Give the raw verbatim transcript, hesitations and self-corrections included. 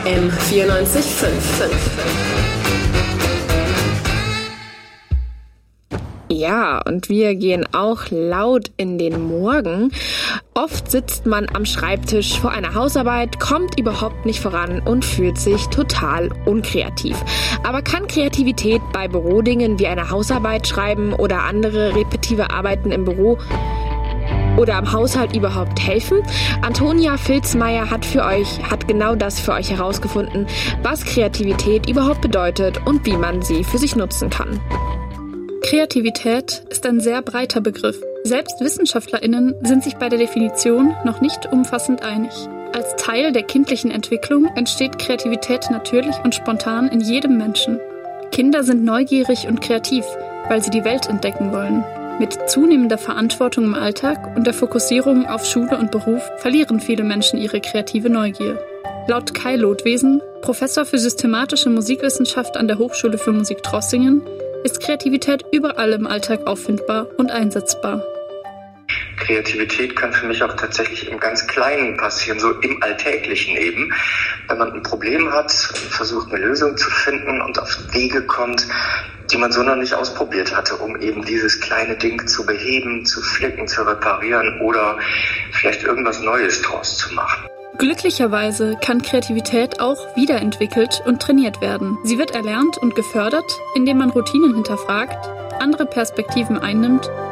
M vierundneunzig Komma fünf. Ja, und wir gehen auch laut in den Morgen. Oft sitzt man am Schreibtisch vor einer Hausarbeit, kommt überhaupt nicht voran und fühlt sich total unkreativ. Aber kann Kreativität bei Bürodingen wie einer Hausarbeit schreiben oder andere repetitive Arbeiten im Büro oder am Haushalt überhaupt helfen? Antonia Filzmeier hat für euch, hat genau das für euch herausgefunden, was Kreativität überhaupt bedeutet und wie man sie für sich nutzen kann. Kreativität ist ein sehr breiter Begriff. Selbst WissenschaftlerInnen sind sich bei der Definition noch nicht umfassend einig. Als Teil der kindlichen Entwicklung entsteht Kreativität natürlich und spontan in jedem Menschen. Kinder sind neugierig und kreativ, weil sie die Welt entdecken wollen. Mit zunehmender Verantwortung im Alltag und der Fokussierung auf Schule und Beruf verlieren viele Menschen ihre kreative Neugier. Laut Kai Lotwesen, Professor für systematische Musikwissenschaft an der Hochschule für Musik Trossingen, ist Kreativität überall im Alltag auffindbar und einsetzbar. Kreativität kann für mich auch tatsächlich im ganz Kleinen passieren, so im Alltäglichen eben. Wenn man ein Problem hat, versucht eine Lösung zu finden und auf Wege kommt, die man so noch nicht ausprobiert hatte, um eben dieses kleine Ding zu beheben, zu flicken, zu reparieren oder vielleicht irgendwas Neues draus zu machen. Glücklicherweise kann Kreativität auch wiederentwickelt und trainiert werden. Sie wird erlernt und gefördert, indem man Routinen hinterfragt, andere Perspektiven einnimmt